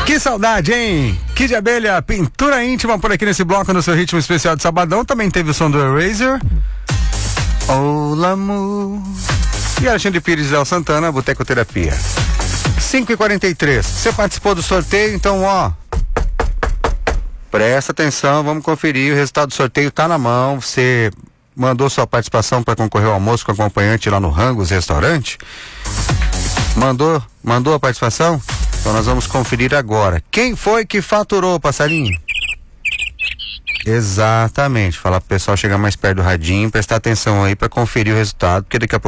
Que saudade, hein? Kid de Abelha, pintura íntima por aqui nesse bloco no seu ritmo especial de sabadão. Também teve o som do Eraser. Oh, l'amour. E Alexandre Pires e Léo Santana, Botecoterapia. 5h43. Você participou do sorteio, então, ó. Presta atenção, vamos conferir. O resultado do sorteio tá na mão. Você mandou sua participação para concorrer ao almoço com acompanhante lá no Rangos Restaurante? Mandou a participação? Então nós vamos conferir agora. Quem foi que faturou, passarinho? Exatamente. Falar pro pessoal chegar mais perto do radinho, prestar atenção aí para conferir o resultado, porque daqui a pouco